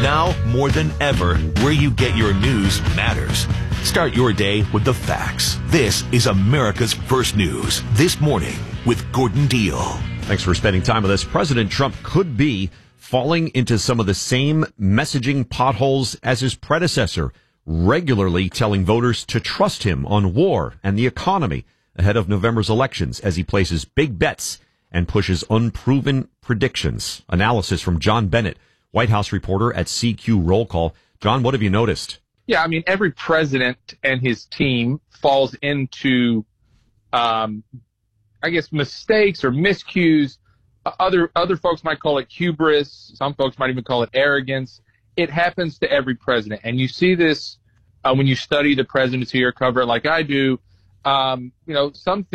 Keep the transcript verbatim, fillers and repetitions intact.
Now, more than ever, where you get your news matters. Start your day with the facts. This is America's First News This Morning with Gordon Deal. Thanks for spending time with us. President Trump could be falling into some of the same messaging potholes as his predecessor, regularly telling voters to trust him on war and the economy ahead of November's elections as he places big bets and pushes unproven predictions. Analysis from John Bennett, White House reporter at C Q Roll Call. John, what have you noticed? Yeah, I mean, every president and his team falls into, um, I guess, mistakes or miscues. Other other folks might call it hubris. Some folks might even call it arrogance. It happens to every president. And you see this uh, when you study the presidency or cover it like I do. Um, you know, some